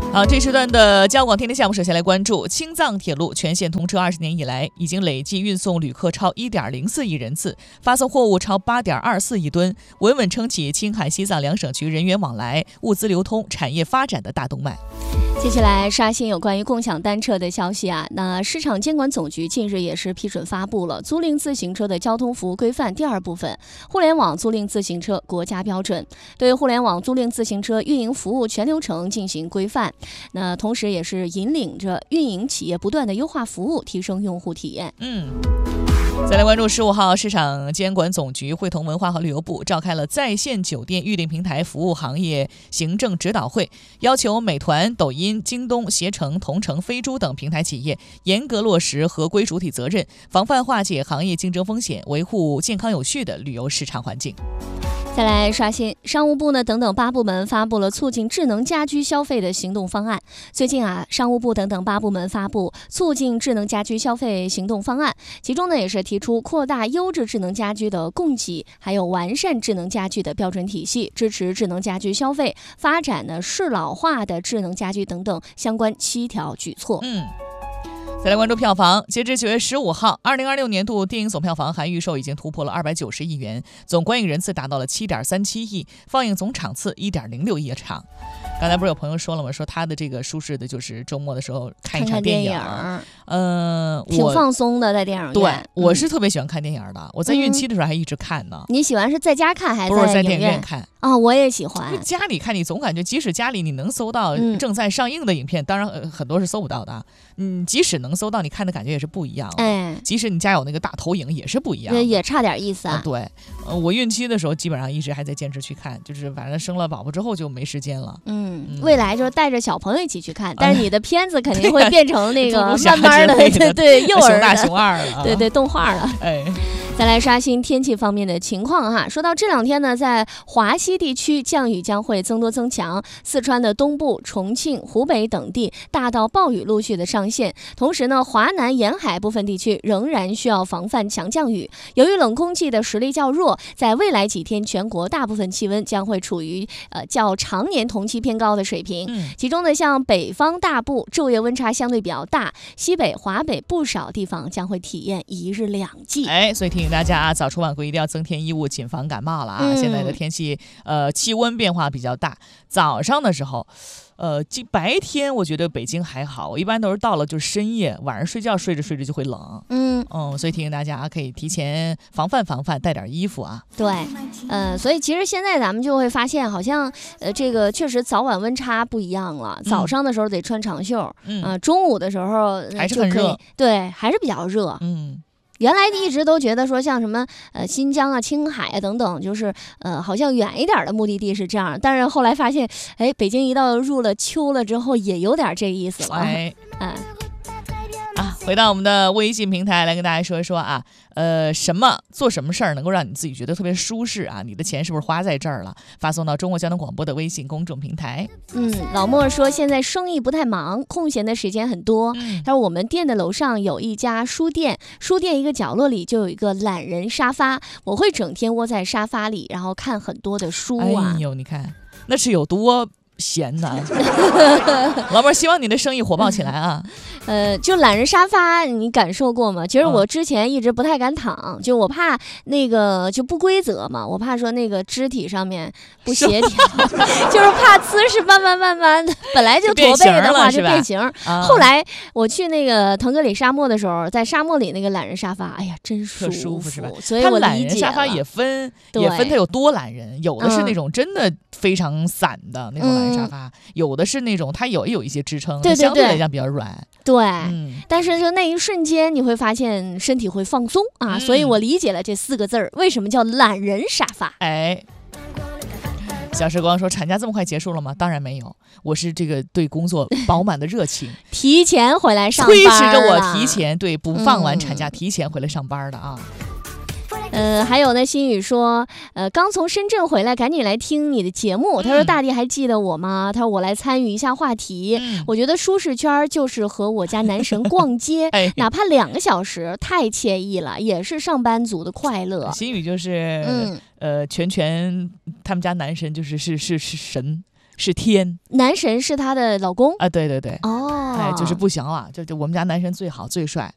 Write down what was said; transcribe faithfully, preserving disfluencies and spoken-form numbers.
好，这时段的交广天天下，我们首先来关注青藏铁路全线通车二十年以来，已经累计运送旅客超 一点零四亿人次，发送货物超 八点二四亿吨，稳稳撑起青海西藏两省区人员往来、物资流通、产业发展的大动脉。 接下来刷新有关于共享单车的消息啊，那市场监管总局近日也是批准发布了租赁自行车的交通服务规范第二部分互联网租赁自行车国家标准，对互联网租赁自行车运营服务全流程进行规范。那同时也是引领着运营企业不断的优化服务，提升用户体验。 嗯。再来关注十五号，市场监管总局会同文化和旅游部召开了在线酒店预订平台服务行业行政指导会，要求美团、抖音、京东、携程、同城、飞猪等平台企业严格落实合规主体责任，防范化解行业竞争风险，维护健康有序的旅游市场环境。 再来刷新，商务部呢等等八部门发布了促进智能家居消费的行动方案。最近啊，商务部等等八部门发布促进智能家居消费行动方案，其中呢也是提出扩大优质智能家居的供给，还有完善智能家居的标准体系，支持智能家居消费，发展呢适老化的智能家居等等相关七条举措。 嗯。再来关注票房，截至九月十五号，二零二六年度电影总票房含预售已经突破了二百九十亿元，总观影人次达到了七点三七亿，放映总场次一点零六亿场。刚才不是有朋友说了吗？说他的这个舒适的就是周末的时候看一场电影，嗯、呃， 挺放松的，在电影院。 对，我是特别喜欢看电影的，我在孕期的时候还一直看呢。 嗯、你喜欢是在家看还是不是在电影院看？ 啊、哦，我也喜欢。 家里看，你总感觉即使家里你能搜到正在上映的影片，嗯、当然、呃、很多是搜不到的。嗯，即使能搜到，你看的感觉也是不一样的。 哎， 即使你家有那个大投影，也是不一样的， 也差点意思啊。 啊对，呃，我孕期的时候基本上一直还在坚持去看，就是反正生了宝宝之后就没时间了。 嗯，嗯未来就是带着小朋友一起去看，但是你的片子肯定会变成那个慢慢的，对对，幼儿熊大熊二了， 对对，动画了。 哎。 再来刷新天气方面的情况哈，说到这两天呢，在华西地区降雨将会增多增强，四川的东部、重庆、湖北等地大到暴雨陆续的上线。同时呢，华南沿海部分地区仍然需要防范强降雨。由于冷空气的实力较弱，在未来几天，全国大部分气温将会处于呃较常年同期偏高的水平。 嗯、 其中呢，像北方大部昼夜温差相对比较大，西北、华北不少地方将会体验一日两季。 哎，所以提醒大家啊，早出晚归一定要增添衣物，谨防感冒了啊！ 嗯、 现在的天气，呃，气温变化比较大，早上的时候，呃，白天我觉得北京还好，我一般都是到了就是深夜，晚上睡觉睡着睡着就会冷。 嗯嗯，所以提醒大家啊，可以提前防范防范，带点衣服啊。 对，呃，所以其实现在咱们就会发现，好像呃，这个确实早晚温差不一样了。早上的时候得穿长袖，嗯、呃，中午的时候还是很热， 对，还是比较热。 嗯。 原来一直都觉得说像什么呃新疆啊、青海啊等等，就是呃好像远一点的目的地是这样，但是后来发现，哎，北京一到入了秋了之后，也有点这意思了。 哎， 嗯。 啊，回到我们的微信平台来跟大家说一说啊，呃，什么做什么事儿能够让你自己觉得特别舒适啊？你的钱是不是花在这儿了？发送到中国交通广播的微信公众平台。 嗯，老莫说现在生意不太忙，空闲的时间很多。 嗯、 他说我们店的楼上有一家书店，书店一个角落里就有一个懒人沙发，我会整天窝在沙发里，然后看很多的书啊。 哎呦，你看那是有多闲呐！老板，希望你的生意火爆起来啊！ 呃，就懒人沙发，你感受过吗？其实我之前一直不太敢躺，嗯、就我怕那个就不规则嘛，我怕说那个肢体上面不协调，就是怕姿势慢慢慢慢的，本来就驼背的话就变形。 啊、 后来我去那个腾格里沙漠的时候，在沙漠里那个懒人沙发，哎呀，真舒服， 舒服是吧？ 所以我理解了。 懒人沙发也分，也分它有多懒人，有的是那种真的非常散的那种懒人沙发，嗯、有的是那种它有有一些支撑， 对对对， 相对来讲比较软。 对， 嗯、 但是就那一瞬间你会发现身体会放松啊， 嗯、 所以我理解了这四个字儿为什么叫懒人沙发。 哎，小时光说产假这么快结束了吗？当然没有，我是这个对工作饱满的热情， 提前回来上班， 推迟着我提前对不放完产假、嗯、提前回来上班的啊。 呃，还有呢，心宇说，呃，刚从深圳回来，赶紧来听你的节目。他说：“大弟还记得我吗？”他说：“我来参与一下话题。嗯”我觉得舒适圈就是和我家男神逛街，哎、哪怕两个小时，太惬意了，也是上班族的快乐。 心宇就是，嗯、呃，全全他们家男神就是是是是神。 是天， 男神是她的老公啊，对对对， 哦， 哎，就是不行了，就就我们家男神最好最帅，